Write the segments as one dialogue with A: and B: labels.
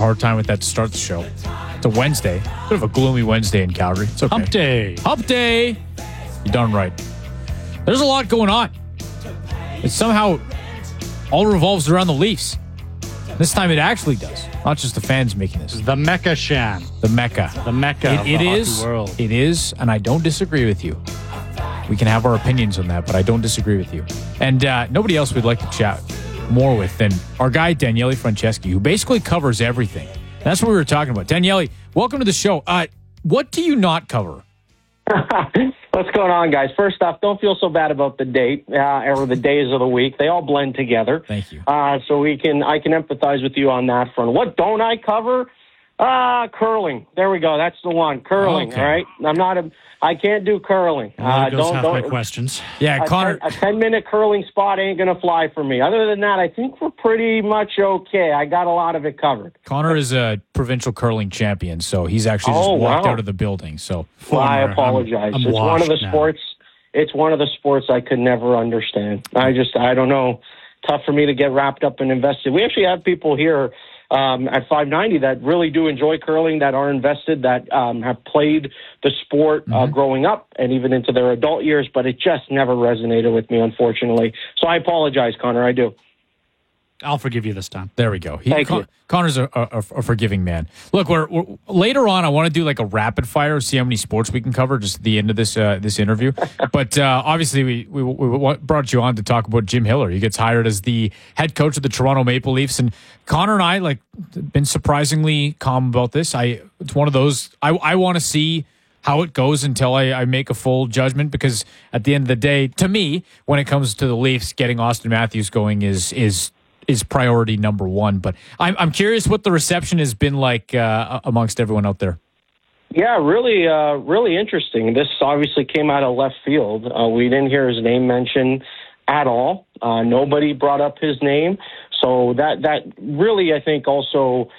A: hard time with that to start the show. It's a Wednesday. Bit of a gloomy Wednesday in Calgary. It's okay.
B: Hump day.
A: Hump day. You're darn right. There's a lot going on. It somehow all revolves around the Leafs. This time it actually does. Not just the fans making this.
B: The Mecca Shan.
A: The Mecca.
B: The Mecca of the hockey world.
A: It is, and I don't disagree with you. We can have our opinions on that, but I don't disagree with you. And nobody else we'd like to chat more with than our guy, Daniele Franceschi, who basically covers everything. And that's what we were talking about. Daniele, welcome to the show. What do you not cover?
C: What's going on, guys? First off, don't feel so bad about the date or the days of the week. They all blend together.
A: Thank you.
C: So I can empathize with you on that front. What don't I cover? Curling. There we go. That's the one. Curling.
A: Okay.
C: All right. I can't do curling.
B: That goes half my questions.
A: Yeah, Connor.
C: A 10-minute curling spot ain't going to fly for me. Other than that, I think we're pretty much okay. I got a lot of it covered.
A: Connor is a provincial curling champion, so he's actually just walked out of the building. So
C: well, I apologize.
B: I'm
C: It's one of the
B: now.
C: sports. It's one of the sports I could never understand. I don't know. Tough for me to get wrapped up and invested. We actually have people here at 590 that really do enjoy curling, that are invested, that have played the sport growing up and even into their adult years, but it just never resonated with me, unfortunately. So I apologize, Connor. I do.
B: I'll forgive you this time.
A: there we go.
C: Thank you.
A: Connor's a forgiving man. Look, we're later on. I want to do like a rapid fire, see how many sports we can cover just at the end of this interview. But obviously, we brought you on to talk about Jim Hiller. He gets hired as the head coach of the Toronto Maple Leafs, and Connor and I been surprisingly calm about this. It's one of those I want to see how it goes until I make a full judgment, because at the end of the day, to me, when it comes to the Leafs, getting Austin Matthews going is priority number one. But I'm curious what the reception has been like amongst everyone out there.
C: Yeah, really interesting. This obviously came out of left field. We didn't hear his name mentioned at all. Nobody brought up his name. So that really, I think, also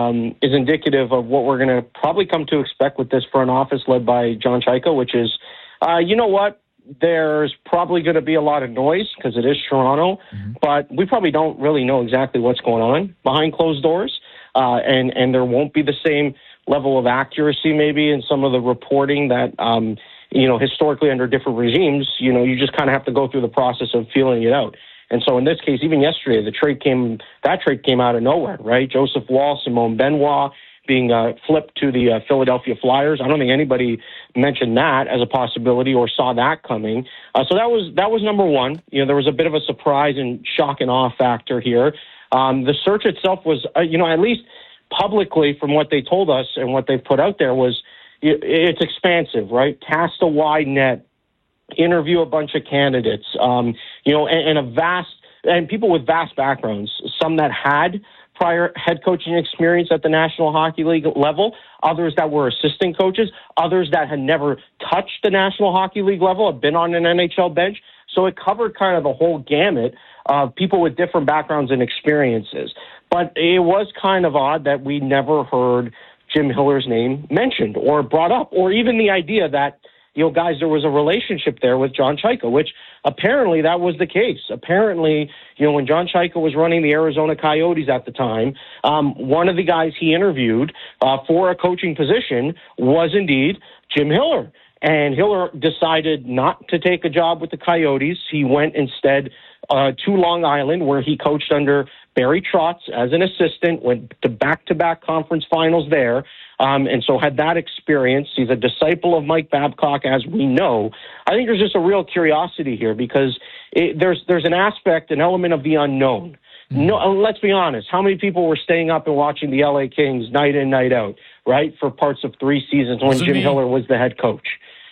C: is indicative of what we're going to probably come to expect with this front office led by John Chaika, which is, you know what? There's probably going to be a lot of noise because it is Toronto, but we probably don't really know exactly what's going on behind closed doors. And there won't be the same level of accuracy maybe in some of the reporting that, historically under different regimes, you just kind of have to go through the process of feeling it out. And so in this case, even yesterday, that trade came out of nowhere, right? Joseph Wall, Simone Benoit being flipped to the Philadelphia Flyers. I don't think anybody mentioned that as a possibility or saw that coming. So that was number one. There was a bit of a surprise and shock and awe factor here. The search itself was, at least publicly from what they told us and what they've put out there, was it's expansive, right? Cast a wide net, interview a bunch of candidates, and people with vast backgrounds, some that had prior head coaching experience at the National Hockey League level, others that were assistant coaches, others that had never touched the National Hockey League level, had been on an NHL bench. So it covered kind of the whole gamut of people with different backgrounds and experiences. But it was kind of odd that we never heard Jim Hiller's name mentioned or brought up, or even the idea that, guys, there was a relationship there with John Chaika, which apparently that was the case. Apparently, when John Chaika was running the Arizona Coyotes at the time, one of the guys he interviewed for a coaching position was indeed Jim Hiller. And Hiller decided not to take a job with the Coyotes. He went instead to Long Island, where he coached under Barry Trotz as an assistant, went to back-to-back conference finals there, and so had that experience. He's a disciple of Mike Babcock, as we know. I think there's just a real curiosity here because there's an aspect, an element of the unknown. No, let's be honest. How many people were staying up and watching the LA Kings night in, night out, right, for parts of 3 seasons when Jim Hiller was the head coach?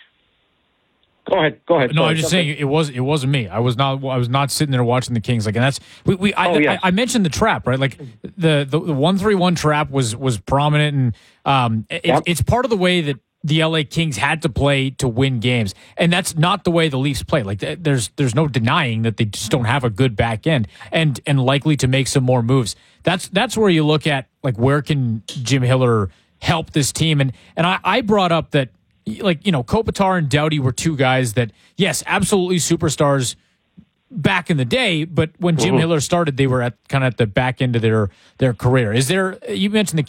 C: Go ahead.
A: No, I'm just saying it wasn't me. I was not sitting there watching the Kings. And that's I mentioned the trap, right? Like the 1-3-1 trap was prominent, and it's part of the way that the LA Kings had to play to win games, and that's not the way the Leafs play. Like there's no denying that they just don't have a good back end, and likely to make some more moves. That's where you look at like where can Jim Hiller help this team, and I brought up that. Kopitar and Doughty were two guys that, yes, absolutely superstars back in the day, but when Jim Hiller started, they were at the back end of their career. You mentioned the